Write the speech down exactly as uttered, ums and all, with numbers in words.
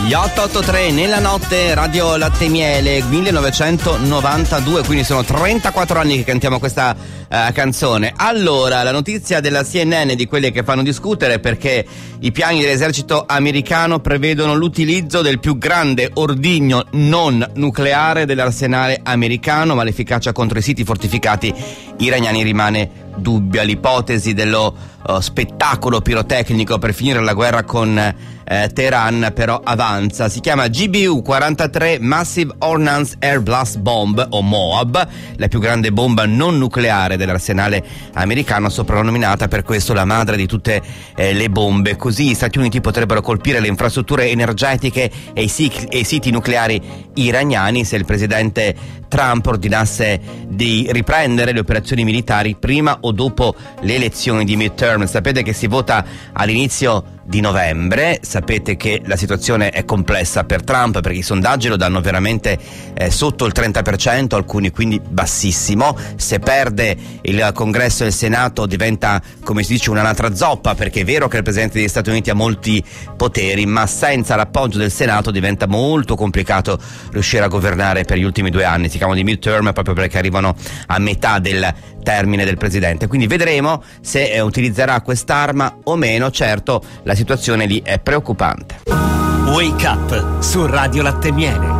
Gli otto otto tre nella notte, Radio Latte Miele, millenovecentonovantadue, quindi sono trentaquattro anni che cantiamo questa uh, canzone. Allora, la notizia della C N N, di quelle che fanno discutere, perché i piani dell'esercito americano prevedono l'utilizzo del più grande ordigno non nucleare dell'arsenale americano, ma l'efficacia contro i siti fortificati iraniani rimane dubbia. L'ipotesi dello uh, spettacolo pirotecnico per finire la guerra con eh, Teheran però avanza. Si chiama G B U quarantatré Massive Ordnance Air Blast Bomb, o MOAB, la più grande bomba non nucleare dell'arsenale americano, soprannominata per questo la madre di tutte eh, le bombe. Così gli Stati Uniti potrebbero colpire le infrastrutture energetiche e i, sit- e i siti nucleari iraniani se il presidente Trump ordinasse di riprendere le operazioni militari prima o dopo le elezioni di midterm. Sapete che si vota all'inizio di novembre, sapete che la situazione è complessa per Trump perché i sondaggi lo danno veramente eh, sotto il trenta per cento, alcuni quindi bassissimo. Se perde il Congresso e il Senato diventa, come si dice, un'altra zoppa, perché è vero che il Presidente degli Stati Uniti ha molti poteri, ma senza l'appoggio del Senato diventa molto complicato riuscire a governare per gli ultimi due anni. Si chiamano di midterm proprio perché arrivano a metà del termine del Presidente, quindi vedremo se eh, utilizzerà quest'arma o meno. Certo, la situazione lì è preoccupante. Wake Up su Radio Latte Miele.